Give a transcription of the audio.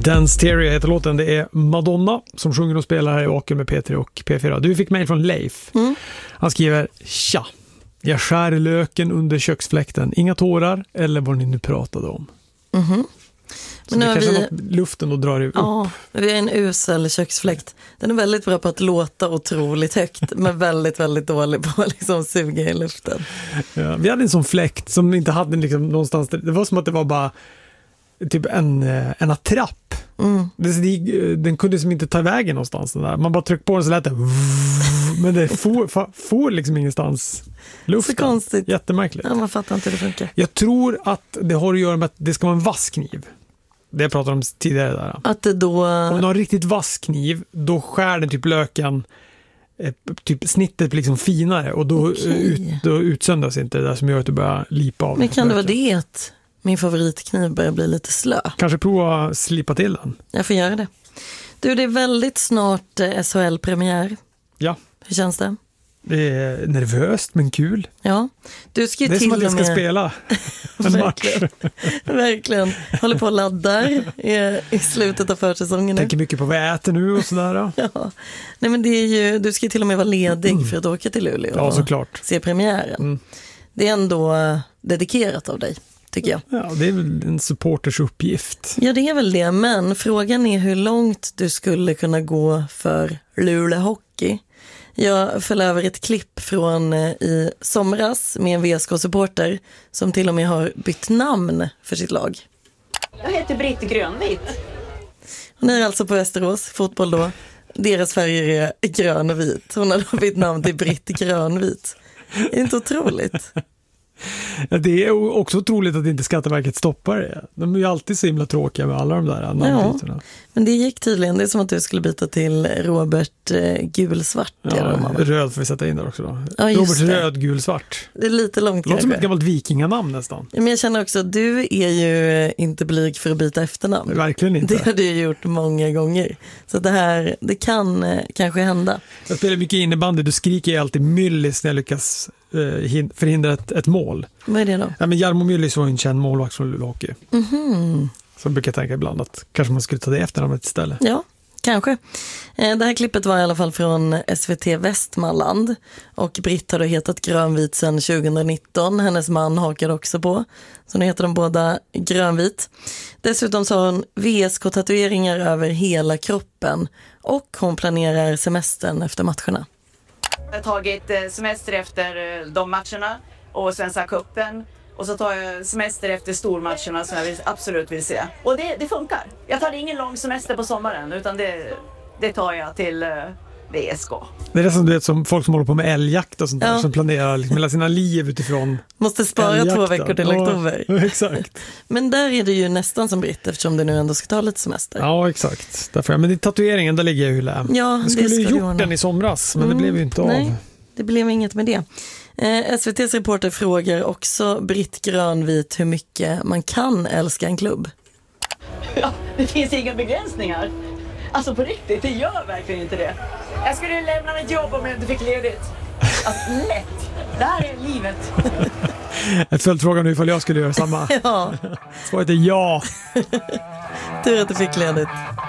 Dance Theory heter låten. Det är Madonna som sjunger och spelar här i Åker med P3 och P4. Du fick mejl från Leif. Han skriver: Tja, jag skär löken under köksfläkten. Inga tårar eller vad ni nu pratade om. Så men det kanske är något luften och drar upp. Ja, vi är en usel köksfläkt. Den är väldigt bra på att låta otroligt högt, men väldigt, väldigt dålig på att liksom suga i luften. Ja, vi hade en sån fläkt som inte hade liksom någonstans. Det var som att det var bara typ en attrapp. Den kunde som inte ta vägen någonstans. Den där. Man bara tryckte på den så lät det. Men det får liksom ingenstans luften. Så konstigt. Jättemärkligt. Ja, man fattar inte hur det funkar. Jag tror att det har att göra med att det ska vara en vass kniv. Det jag pratade om tidigare där. Att det då... Om du har en riktigt vass kniv, då skär den typ löken, typ snittet blir liksom finare och då, då utsöndras inte det där som gör att du börjar lipa av. Men kan det vara det att min favoritkniv börjar bli lite slö? Kanske prova att slipa till den. Jag får göra det. Du, det är väldigt snart SHL-premiär. Ja. Hur känns det? Det är nervöst men kul. Ja. Du ska det är till som att jag ska spela en match. Verkligen. Håller på att ladda i slutet av försäsongen. Tänker mycket på vad jag äter nu och sådär. Ja. Nej, men det är ju, du ska till och med vara ledig för att åka till Luleå. Ja, såklart. Se premiären. Det är ändå dedikerat av dig, tycker jag. Ja, det är väl en supporters uppgift. Ja, det är väl det. Men frågan är hur långt du skulle kunna gå för Luleå Hockey. Jag föll över ett klipp från i somras med en VSK-supporter som till och med har bytt namn för sitt lag. Jag heter Britt Grönvit. Hon är alltså på Västerås, fotboll då. Deras färger är grön och vit. Hon har då bytt namn till Britt Grönvit. Det är inte otroligt. Ja, det är också otroligt att inte Skatteverket stoppar det. De är ju alltid så himla tråkiga med alla de där namnbytena. Ja, men det gick tydligen. Det är som att du skulle byta till Robert Gulsvart. Ja, röd får vi sätta in där också då. Ja, Robert Röd Gulsvart. Det är lite långt kanske. Det låter som ett gammalt vikinganamn nästan. Ja, men jag känner också att du är ju inte blyg för att byta efternamn. Verkligen inte. Det har du gjort många gånger. Så det kan kanske hända. Jag spelar mycket innebandy. Du skriker ju alltid Myllis när jag lyckas förhindra ett mål. Vad är det då? Ja, men Jarmo Myllis var en känd målvakt från Luleå Hockey. Så brukar jag tänka ibland att kanske man skulle ta det efternamnet istället. Ja, kanske. Det här klippet var i alla fall från SVT Västmanland. Och Britt har då hetat Grönvit sedan 2019. Hennes man hakade också på. Så nu heter de båda Grönvit. Dessutom så har hon VSK-tatueringar över hela kroppen. Och hon planerar semestern efter matcherna. Jag har tagit semester efter de matcherna och Svenska cupen. Och så tar jag semester efter stormatcherna som jag absolut vill se. Och det funkar. Jag tar ingen lång semester på sommaren utan det tar jag till VSK. Det är som du vet, som folk som håller på med älgjakt och sånt där, som planerar liksom hela sina liv utifrån. Måste spara älgjakten. 2 veckor till oktober. Ja, exakt. Men där är det ju nästan som Britt eftersom du nu ändå ska ta lite semester. Ja, exakt. Därför, men i tatueringen, där ligger jag ju lä. Ja, jag skulle ju gjort den i somras, men det blev ju inte av. Nej, det blev inget med det. SVT:s reporter frågar också Britt Grönvit hur mycket man kan älska en klubb. Ja, det finns inga begränsningar. Alltså på riktigt, det gör verkligen inte det. Jag skulle lämna mitt jobb om jag inte fick ledigt. Alltså lätt. Det här är livet. Ett följdfråga nu ifall jag skulle göra samma. Ja. Svaret är ja. Tur att du fick ledigt.